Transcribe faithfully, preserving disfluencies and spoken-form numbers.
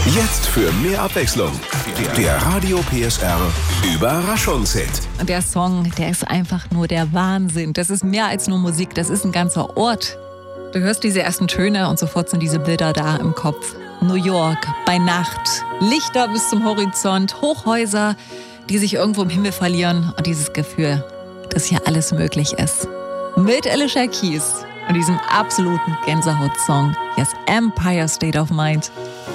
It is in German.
Jetzt für mehr Abwechslung. Der Radio P S R Überraschungshit. Der Song, der ist einfach nur der Wahnsinn. Das ist mehr als nur Musik, das ist ein ganzer Ort. Du hörst diese ersten Töne und sofort sind diese Bilder da im Kopf. New York, bei Nacht, Lichter bis zum Horizont, Hochhäuser, die sich irgendwo im Himmel verlieren und dieses Gefühl, dass hier alles möglich ist. Mit Alicia Keys und diesem absoluten Gänsehaut-Song. Yes, Empire State of Mind.